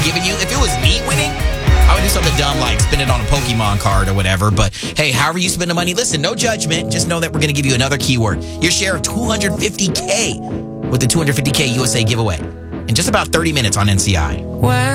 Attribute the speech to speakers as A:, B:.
A: giving you. If it was me winning, I would do something dumb like spend it on a Pokemon card or whatever. But hey, however you spend the money, listen, no judgment. Just know that we're going to give you another keyword. Your share of $250K with the $250K USA giveaway in just about 30 minutes on NCI.